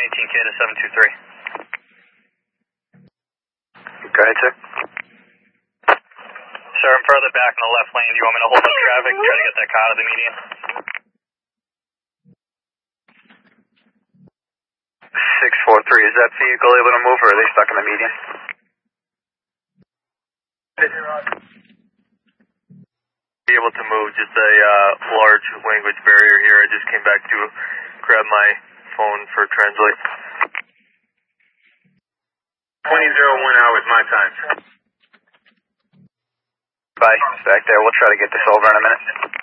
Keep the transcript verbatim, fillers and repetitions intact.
eighteen K to seven two three. Go ahead, sir. Sir, I'm further back in the left lane. Do you want me to hold up traffic, try to get that car out of the median? six four three, is that vehicle able to move or are they stuck in the median? Be able to move, just a uh, large language barrier here. I just came back to grab my phone for translate. twenty oh one hours my time. Bye, back there. We'll try to get this over in a minute.